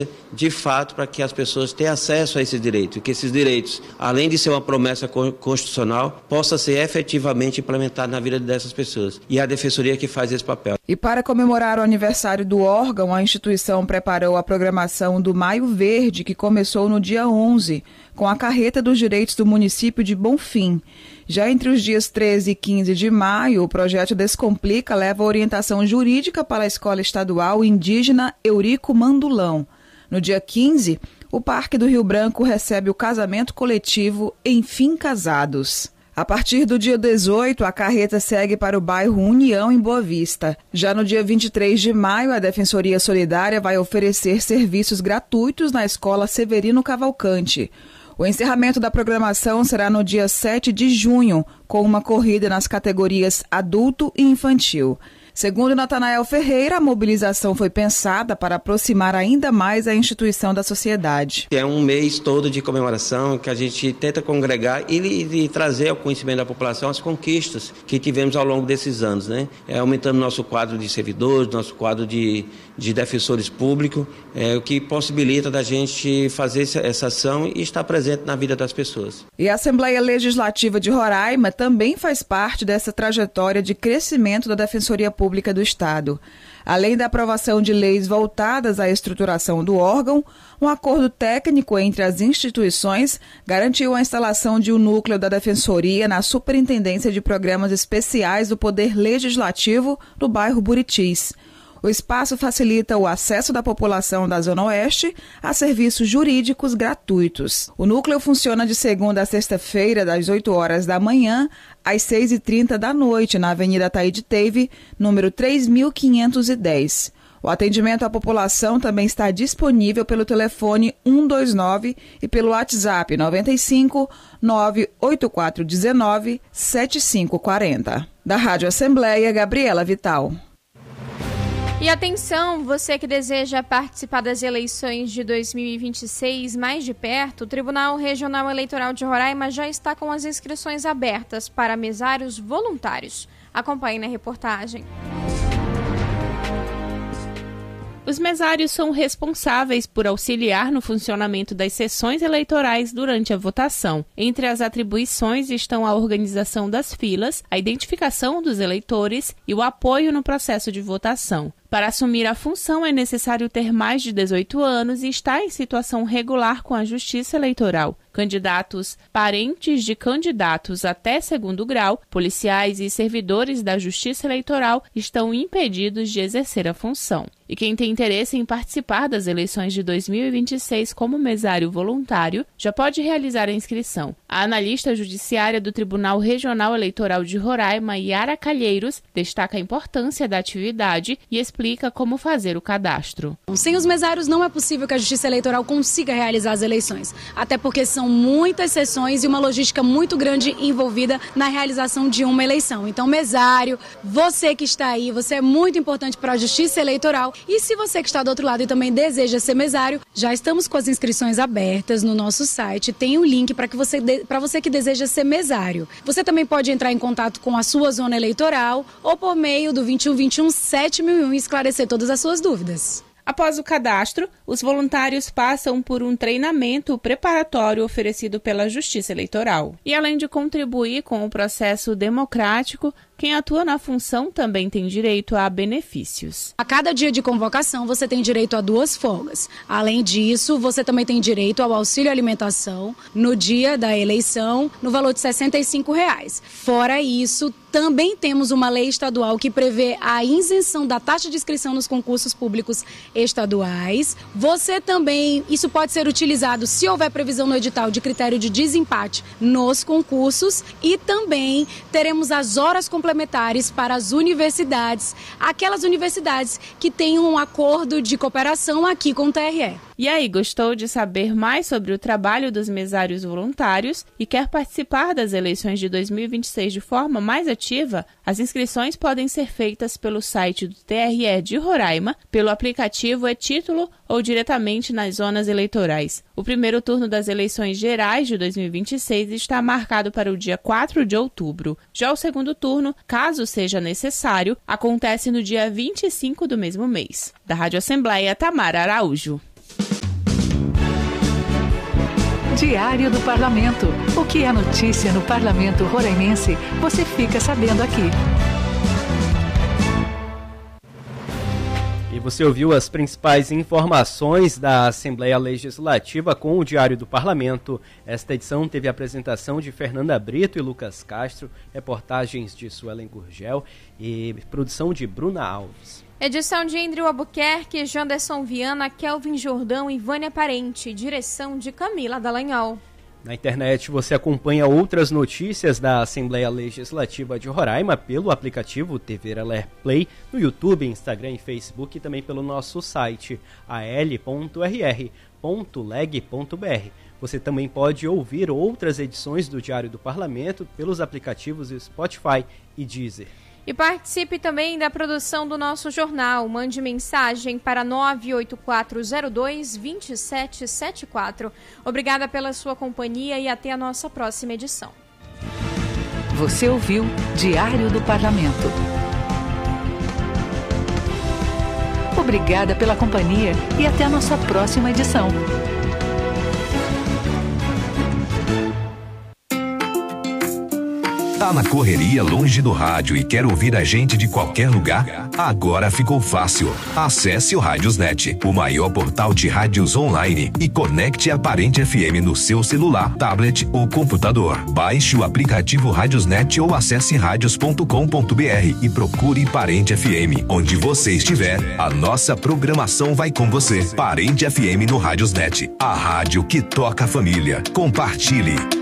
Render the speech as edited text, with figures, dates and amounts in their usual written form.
de fato, para que as pessoas tenham acesso a esses direitos, e que esses direitos, além de ser uma promessa constitucional, possa ser efetivamente implementado na vida dessas pessoas. E é a Defensoria que faz esse papel. E para comemorar o aniversário do órgão, a instituição preparou a programação do Maio Verde, que começou no dia 11, com a Carreta dos Direitos do município de Bonfim. Já entre os dias 13 e 15 de maio, o projeto Descomplica leva orientação jurídica para a Escola Estadual Indígena Eurico Mandulão. No dia 15, o Parque do Rio Branco recebe o casamento coletivo Enfim Casados. A partir do dia 18, a carreta segue para o bairro União, em Boa Vista. Já no dia 23 de maio, a Defensoria Solidária vai oferecer serviços gratuitos na Escola Severino Cavalcante. O encerramento da programação será no dia 7 de junho, com uma corrida nas categorias adulto e infantil. Segundo Natanael Ferreira, a mobilização foi pensada para aproximar ainda mais a instituição da sociedade. É um mês todo de comemoração que a gente tenta congregar e trazer ao conhecimento da população as conquistas que tivemos ao longo desses anos, né? Aumentando nosso quadro de servidores, nosso quadro de defensores públicos, o que possibilita da gente fazer essa ação e estar presente na vida das pessoas. E a Assembleia Legislativa de Roraima também faz parte dessa trajetória de crescimento da Defensoria Pública do Estado. Além da aprovação de leis voltadas à estruturação do órgão, um acordo técnico entre as instituições garantiu a instalação de um núcleo da Defensoria na Superintendência de Programas Especiais do Poder Legislativo no bairro Buritis. O espaço facilita o acesso da população da Zona Oeste a serviços jurídicos gratuitos. O núcleo funciona de segunda a sexta-feira, das 8 horas da manhã às 6h30 da noite, na Avenida Taíde Teve, número 3510. O atendimento à população também está disponível pelo telefone 129 e pelo WhatsApp 95 98419 7540. Da Rádio Assembleia, Gabriela Vital. E atenção, você que deseja participar das eleições de 2026 mais de perto, o Tribunal Regional Eleitoral de Roraima já está com as inscrições abertas para mesários voluntários. Acompanhe na reportagem. Os mesários são responsáveis por auxiliar no funcionamento das sessões eleitorais durante a votação. Entre as atribuições estão a organização das filas, a identificação dos eleitores e o apoio no processo de votação. Para assumir a função é necessário ter mais de 18 anos e estar em situação regular com a Justiça Eleitoral. Candidatos, parentes de candidatos até segundo grau, policiais e servidores da Justiça Eleitoral estão impedidos de exercer a função. E quem tem interesse em participar das eleições de 2026 como mesário voluntário, já pode realizar a inscrição. A analista judiciária do Tribunal Regional Eleitoral de Roraima, Yara Calheiros, destaca a importância da atividade e explica como fazer o cadastro. Sem os mesários não é possível que a Justiça Eleitoral consiga realizar as eleições, até porque são muitas sessões e uma logística muito grande envolvida na realização de uma eleição. Então, mesário, você que está aí, você é muito importante para a Justiça Eleitoral. E se você que está do outro lado e também deseja ser mesário, já estamos com as inscrições abertas no nosso site. Tem um link para você que deseja ser mesário. Você também pode entrar em contato com a sua zona eleitoral ou por meio do 2121-7001 e esclarecer todas as suas dúvidas. Após o cadastro, os voluntários passam por um treinamento preparatório oferecido pela Justiça Eleitoral. E além de contribuir com o processo democrático, quem atua na função também tem direito a benefícios. A cada dia de convocação, você tem direito a 2 folgas. Além disso, você também tem direito ao auxílio alimentação no dia da eleição, no valor de R$ 65. Fora isso, também temos uma lei estadual que prevê a isenção da taxa de inscrição nos concursos públicos estaduais. Você também, isso pode ser utilizado se houver previsão no edital de critério de desempate nos concursos, e também teremos as horas complementares para as universidades, aquelas universidades que têm um acordo de cooperação aqui com o TRE. E aí, gostou de saber mais sobre o trabalho dos mesários voluntários e quer participar das eleições de 2026 de forma mais ativa? As inscrições podem ser feitas pelo site do TRE de Roraima, pelo aplicativo e-Título ou diretamente nas zonas eleitorais. O primeiro turno das eleições gerais de 2026 está marcado para o dia 4 de outubro. Já o segundo turno, caso seja necessário, acontece no dia 25 do mesmo mês. Da Rádio Assembleia, Tamara Araújo. Diário do Parlamento. O que é notícia no Parlamento Roraimense, você fica sabendo aqui. E você ouviu as principais informações da Assembleia Legislativa com o Diário do Parlamento. Esta edição teve a apresentação de Fernanda Brito e Lucas Castro, reportagens de Suelen Gurgel e produção de Bruna Alves. Edição de Andrew Albuquerque, Janderson Viana, Kelvin Jordão e Vânia Parente. Direção de Camila Dallagnol. Na internet você acompanha outras notícias da Assembleia Legislativa de Roraima pelo aplicativo TV Aler Play, no YouTube, Instagram e Facebook e também pelo nosso site al.rr.leg.br. Você também pode ouvir outras edições do Diário do Parlamento pelos aplicativos Spotify e Deezer. E participe também da produção do nosso jornal. Mande mensagem para 98402-2774. Obrigada pela sua companhia e até a nossa próxima edição. Você ouviu Diário do Parlamento. Obrigada pela companhia e até a nossa próxima edição. Tá na correria, longe do rádio e quer ouvir a gente de qualquer lugar? Agora ficou fácil. Acesse o Rádiosnet, o maior portal de rádios online, e conecte a Parente FM no seu celular, tablet ou computador. Baixe o aplicativo Rádiosnet ou acesse radios.com.br e procure Parente FM. Onde você estiver, a nossa programação vai com você. Parente FM no Rádiosnet, a rádio que toca a família. Compartilhe.